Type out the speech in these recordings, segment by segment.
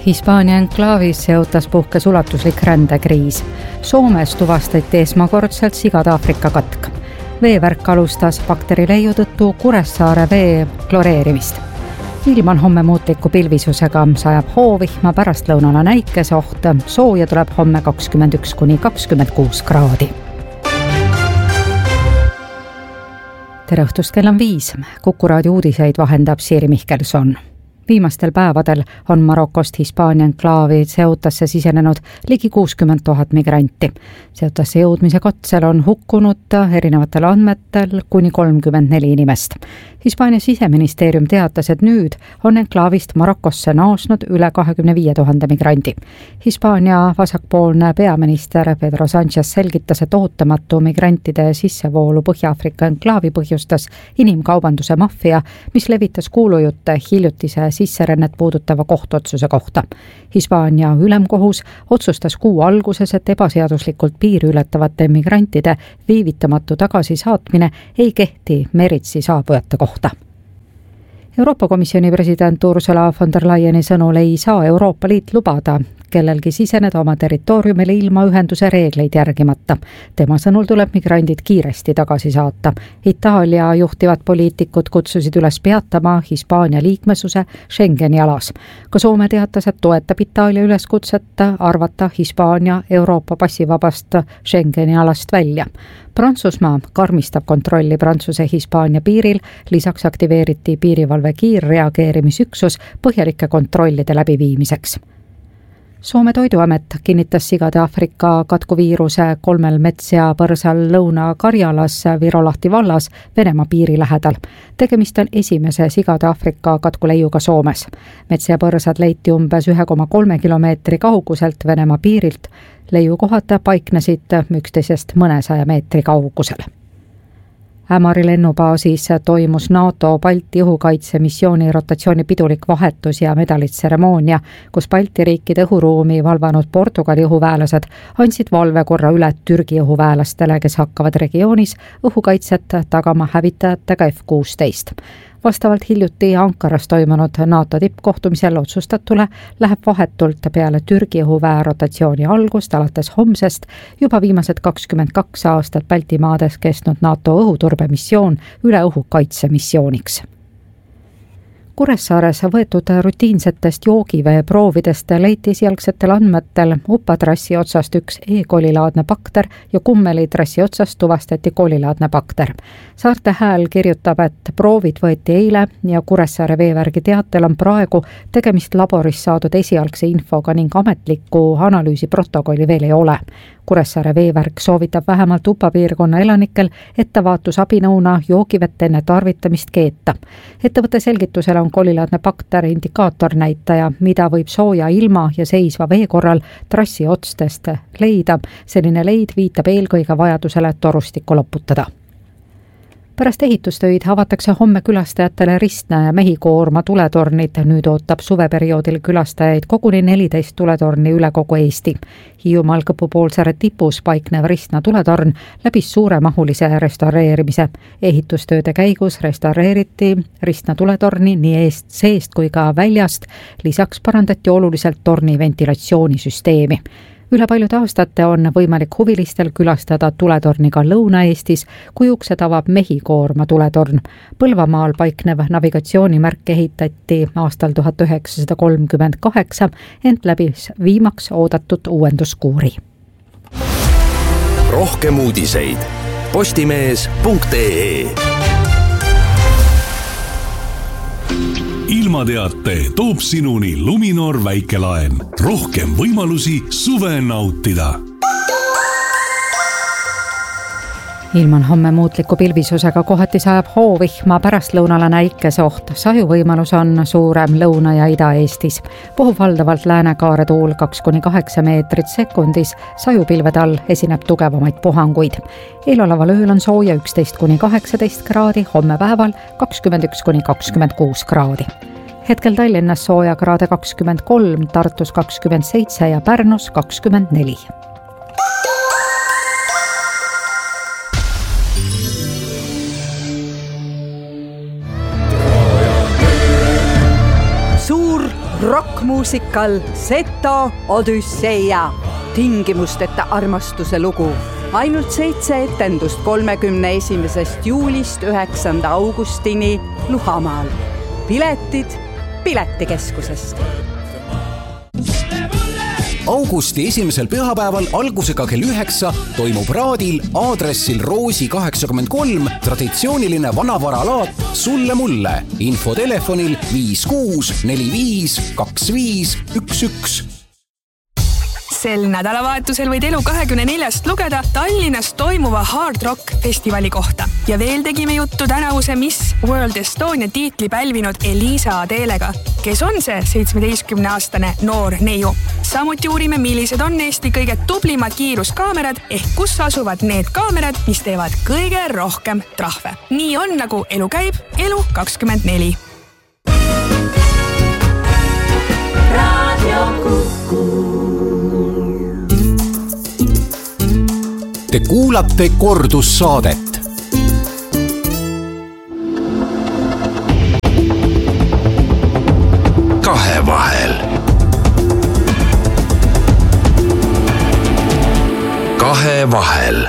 Hispaania enklaavis Ceutas puhkes ulatuslik rändekriis. Soomes tuvastati esmakordselt sigade Aafrika katk. Veevärk alustas bakterileiu tõttu Kuressaare vee kloreerimist. Ilm on homme muutliku pilvisusega, sajab hoovihma, pärastlõunane näikesoht, sooja tuleb homme 21–26 kraadi. Tere õhtust, kell on 5. Kuku raadio uudiseid vahendab Siiri Mihkelson. Viimastel päevadel on Marokost Hispaania enklaavi Ceutasse sisenenud ligi 60 000 migranti. Ceutasse jõudmise katsel on hukkunud erinevatel andmetel kuni 34 inimest. Hispaania siseministeerium teatas, et nüüd on enklaavist Marokosse naasnud üle 25 000 migranti. Hispaania vasakpoolne peaminister Pedro Sánchez selgitas, et ootamatu migrantide sissevoolu Põhja-Aafrika enklaavi põhjustas inimkaubanduse maffia, mis levitas kuulujutte hiljutise sisserännet puudutava kohtuotsuse kohta. Hispaania ülemkohus otsustas kuu alguses, et ebaseaduslikult piiri ületavate migrantide viivitamatu tagasisaatmine ei kehti meritsi saabujate kohta. Euroopa Komisjoni president Ursula von der Leyeni sõnul ei saa Euroopa Liit lubada kellelgi siseneda oma territooriumile ilma ühenduse reegleid järgimata. Tema sõnul tuleb migrandid kiiresti tagasi saata. Itaalia juhtivad poliitikud kutsusid üles peatama Hispaania liikmesuse Schengeni alas. Ka Soome teatas, et toetab Itaalia üleskutset arvata Hispaania Euroopa passivabast Schengeni alast välja. Prantsusmaa karmistab kontrolli Prantsuse-Hispaania piiril, lisaks aktiveeriti piirivalve kiirreageerimisüksus põhjalike kontrollide läbiviimiseks. Soome toiduamet kinnitas sigade Aafrika katkuviiruse 3 mets- ja põrsal Lõuna-Karjalas Virolahti vallas Venemaa piiri lähedal. Tegemist on esimese sigade Aafrika katkuleiuga Soomes. Mets- ja põrsad leiti umbes 1,3 kilomeetri kauguselt Venemaa piirilt. Leiukohad paiknesid üksteisest mõnesaja meetri kaugusel. Ämari lennubaasis toimus NATO Balti õhukaitsemissiooni rotatsiooni pidulik vahetus ja medalitseremoonia, kus Balti riikide õhuruumi valvanud Portugali õhuväelased andsid valvekorra üle Türgi õhuväelastele, kes hakkavad regioonis õhukaitset tagama hävitajatega F-16. Vastavalt hiljuti Ankaras toimunud NATO tippkohtumisel otsustatule läheb vahetult peale Türgi õhuväe rotatsiooni algust alates homsest juba viimased 22 aastat Baltimaades kestnud NATO õhuturbemissioon üle õhukaitsemissiooniks. Kuressaares võetud rutiinsetest joogivee proovidest leiti esialgsetel andmetel upatrassi otsast üks E-kolilaadne bakter ja Kummeli trassi otsast tuvastati kolilaadne bakter. Saarte Hääl kirjutab, et proovid võeti eile ja Kuressaare veevärgi teatel on praegu tegemist laboris saadud esialgse infoga ning ametliku analüüsi protokolli veel ei ole. Kuressaare veevärk soovitab vähemalt upapiirkonna elanikel ettevaatusabinõuna joogivett enne tarvitamist keeta. Ettevõtte selgitusel on kolilaadne bakter indikaatornäitaja, mida võib sooja ilma ja seisva vee korral trassi otstest leida. Selline leid viitab eelkõige vajadusele torustikku loputada. Pärast ehitustöid avatakse homme külastajatele Ristna ja Mehikoorma tuletornid. Nüüd ootab suveperioodil külastajaid koguni 14 tuletorni üle kogu Eesti. Hiiumaal Kõpupoolsaare tipus paiknev Ristna tuletorn läbis suuremahulise restaureerimise. Ehitustööde käigus restaureeriti Ristna tuletorni nii seest kui ka väljast. Lisaks parandati oluliselt torni ventilatsioonisüsteemi. Üle paljude aastate on võimalik huvilistel külastada tuletorniga Lõuna-Eestis, kui uksed avab Mehikoorma tuletorn. Põlvamaal paiknev navigatsioonimärk ehitati aastal 1938, ent läbis viimaks oodatud uuenduskuuri. Rohkem uudiseid postimees.ee. Ilmateate toob sinuni Luminor väikelaen. Rohkem võimalusi suve nautida. Ilm on homme muutliku pilvisusega, kohati sajab hoovihma, pärastlõunale näikesoht. Sajuvõimalus on suurem Lõuna- ja Ida-Eestis. Puhub valdavalt läänekaare tuul 2–8 meetrit sekundis. Sajupilvede all esineb tugevamaid puhanguid. Eeloleval ööl on sooja 11–18 kraadi, homme päeval 21–26 kraadi. Hetkel Tallinnas sooja kraade 23, Tartus 27 ja Pärnus 24. rockmuusikal Seto Odüsseia, tingimusteta armastuse lugu. Ainult 7 etendust 31. juulist 9. augustini Luhamaal. Piletid Piletikeskusest. Augusti esimesel pühapäeval algusega kell 9 toimub Raadil aadressil Roosi 83 traditsiooniline vanavaralaat Sulle mulle. Info telefonil 5645 2511. Sel nädalavahetusel võid Elu24 lugeda Tallinnas toimuva Hard Rock festivali kohta. Ja veel tegime juttu tänavuse Miss World Estonia tiitli pälvinud Elisa Adelega, kes on see 17-aastane noor neiu. Samuti uurime, millised on Eesti kõige tublimad kiiruskaamerad ehk kus asuvad need kaamerad, mis teevad kõige rohkem trahve. Nii on, nagu elu käib, Elu24. Radio Kuku. Te kuulate kordussaadet. Kahevahel. Kahevahel.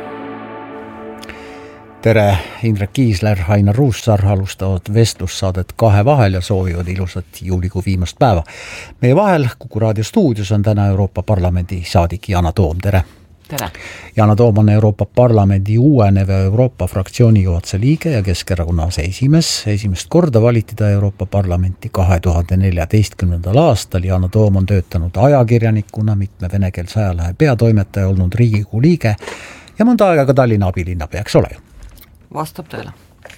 Tere, Indrek Kiisler, Ainar Ruussaar alustavad vestlussaadet Kahevahel ja soovivad ilusat juulikuu viimast päeva. Meie vahel Kuku raadio stuudios on täna Euroopa Parlamendi saadik Yana Toom. Tere! Tere! Yana Toom on Euroopa Parlamendi uuenev Euroopa fraktsiooni juhatuse liige ja Keskerakonna aseesimees. Esimest korda valiti ta Euroopa Parlamenti 2014. aastal. Yana Toom on töötanud ajakirjanikuna, mitme venekeelse ajalehe peatoimetaja, olnud Riigikogu liige ja mõnda aega ka Tallinna abilinnapea, eks ole? Vastab tõele.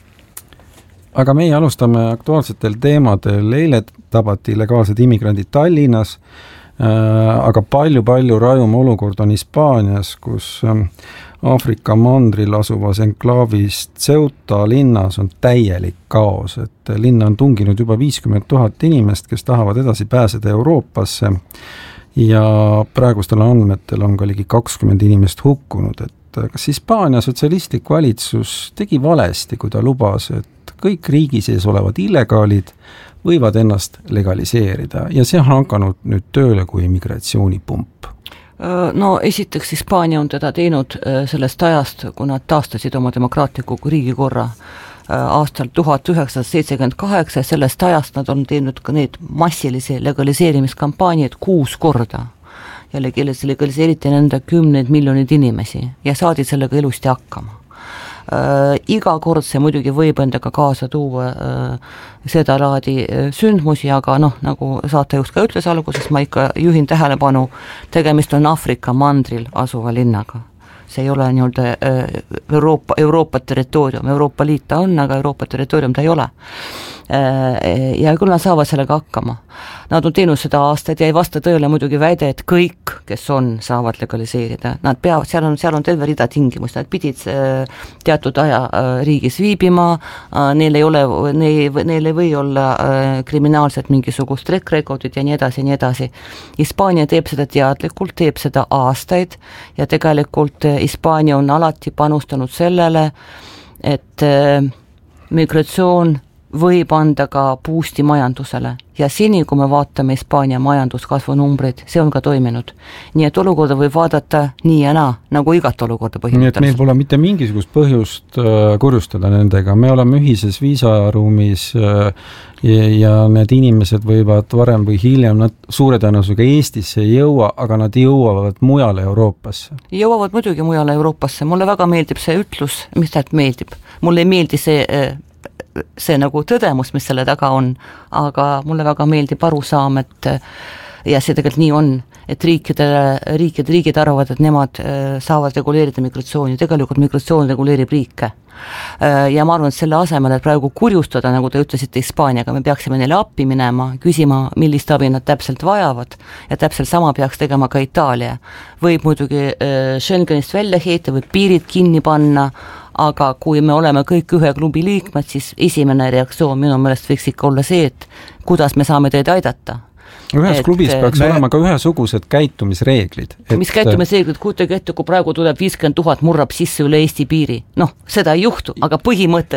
Aga meie alustame aktuaalsetel teemadel. Eile tabati illegaalsed immigrandid Tallinnas, aga palju rajum olukord on Hispaanias, kus Aafrika mandril asuvas enklaavis Ceuta linnas on täielik kaos, et linna on tunginud juba 50 000 inimest, kes tahavad edasi pääseda Euroopasse ja praegustel andmetel on ka ligi 20 inimest hukkunud, et kas Hispaania sotsialistlik valitsus tegi valesti, kui ta lubas, et kõik riigi sees olevad illegaalid võivad ennast legaliseerida ja see on hakanud nüüd tööle kui immigratsioonipump? No esiteks Hispaania on teda teinud sellest ajast, kui nad taastasid oma demokraatliku riigikorra aastal 1978 ja sellest ajast nad on teinud ka need massilisi legaliseerimiskampaaniad 6 korda. Jällegi legaliseeriti nende 10 miljonid inimesi ja saadi sellega ilusti hakkama. Iga kord see muidugi võib endaga kaasa tuua seda laadi sündmusi, aga nagu saatejuht ka ütles alguses, ma ikka juhin tähelepanu, tegemist on Aafrika mandril asuva linnaga. See ei ole Euroopa territoorium, Euroopa Liit ta on, aga Euroopa territoorium ta ei ole. Ja küll nad saavad sellega hakkama. Nad on teinud seda aastaid ja ei vasta tõele muidugi väide, et kõik, kes on, saavad legaliseerida. Nad peavad, seal on terve rida tingimus, nad pidid teatud aja riigis viibima, neil ei või olla kriminaalselt mingisugust track-recordit ja nii edasi. Hispaania teeb seda teadlikult, teeb seda aastaid ja tegelikult Hispaania on alati panustanud sellele, et migratsioon võib anda ka puusti majandusele ja seni, kui me vaatame Hispaania majanduskasvu numbreid, see on ka toiminud. Nii et olukorda võib vaadata nii ja naa, nagu igat olukorda põhimõtteliselt. Nii et meil pole mitte mingisugust põhjust kurjustada nendega. Me oleme ühises viisaruumis ja need inimesed võivad varem või hiljem, nad suure tõenäosusega Eestisse ei jõua, aga nad jõuavad mujale Euroopasse. Jõuavad muidugi mujale Euroopasse. Mulle väga meeldib see ütlus, mis täht meeldib. Mulle ei meeldi see nagu tõdemus, mis selle taga on, aga mulle väga meeldib arusaam, et ja see tegelikult nii on, et riigid arvavad, et nemad saavad reguleerida migratsiooni, tegelikult migratsioon reguleerib riike. Ja ma arvan, et selle asemel, et praegu kurjustada, nagu te ütlesite Hispaaniaga, me peaksime neile appi minema, küsima, millist abi nad täpselt vajavad ja täpselt sama peaks tegema ka Itaalia. Võib muidugi Schengenist välja heita, võib piirid kinni panna, aga kui me oleme kõik ühe klubi liikmed, siis esimene reaktsioon minu meelest võiks ikka olla see, et kuidas me saame teid aidata. Ühes klubis peaks olema ka ühesugused käitumisreeglid. Mis käitumisreeglid, kujutage ette, kui praegu tuleb 50 000 murrab sisse üle Eesti piiri. Seda ei juhtu, aga põhimõtteliselt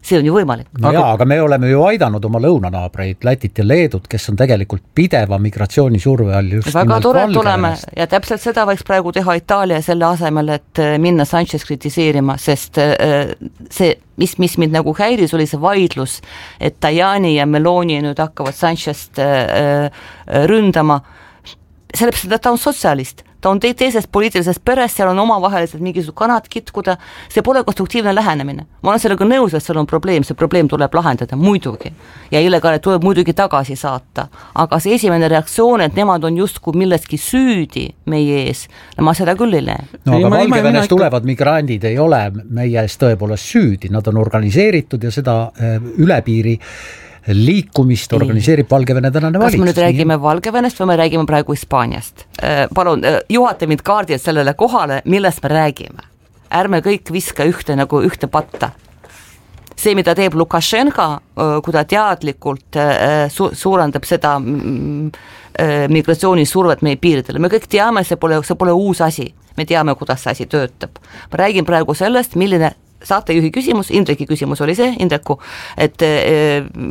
see on ju võimalik. Aga me oleme ju aidanud oma lõunanaabreid, Lätit ja Leedut, kes on tegelikult pideva migratsioonisurve all just väga nimelt tore tuleme Valgevenest. ja täpselt seda võiks praegu teha Itaalia selle asemel, et minna Sanchez kritiseerima, sest see, mis mind nagu häiris, oli see vaidlus, et Tajani ja Meloni nüüd hakkavad Sanchez't ründama, sellepärast, et ta on sotsialist. Ta on teisest poliitilisest perest, seal on omavahelised mingisugused kanad kitkuda, see pole konstruktiivne lähenemine. Ma olen sellega nõus, et seal on probleem, see probleem tuleb lahendada, muidugi. Ja illegaalid tuleb muidugi tagasi saata. Aga see esimene reaktsioon, et nemad on justkui milleski süüdi meie ees, ma seda küll ei näe. No aga Valgevenest tulevad migrandid ei ole meie ees tõepoolest süüdi, nad on organiseeritud ja seda ülepiiri liikumist organiseerib Valgevene tänane valitsus. Kas me nüüd räägime Valgevenest või me räägime praegu Hispaaniast? Palun, juhata mind kaardilt sellele kohale, millest me räägime. Ärme kõik viska ühte patta. See, mida teeb Lukašenka, kui ta teadlikult suurendab seda migratsioonisurvet meie piiridele. Me kõik teame, see pole uus asi. Me teame, kuidas see asi töötab. Ma räägin praegu sellest, milline saatejuhi küsimus, Indreki küsimus oli see, Indreku, et